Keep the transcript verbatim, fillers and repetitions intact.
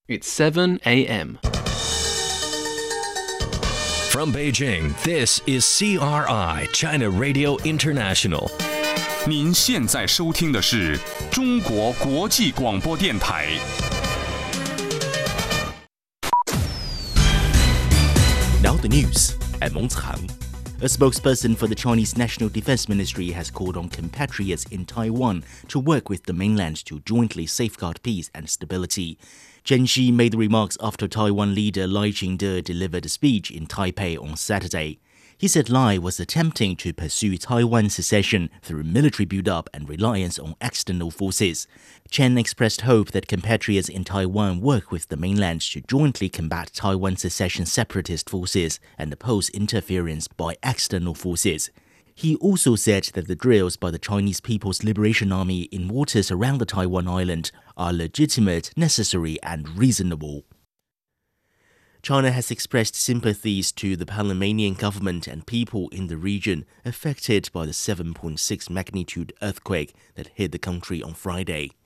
It's seven a m From Beijing, this is C R I, China Radio International. 您现在收听的是中国国际广播电台。 Now the news at Meng Cang. A spokesperson for the Chinese National Defense Ministry has called on compatriots in Taiwan to work with the mainland to jointly safeguard peace and stability. Chen Xi made the remarks after Taiwan leader Lai Ching-te delivered a speech in Taipei on Saturday. He said Lai was attempting to pursue Taiwan's secession through military build-up and reliance on external forces. Chen expressed hope that compatriots in Taiwan work with the mainland to jointly combat Taiwan secession separatist forces and oppose interference by external forces. He also said that the drills by the Chinese People's Liberation Army in waters around the Taiwan island are legitimate, necessary and reasonable. China has expressed sympathies to the Panamanian government and people in the region affected by the seven point six magnitude earthquake that hit the country on Friday.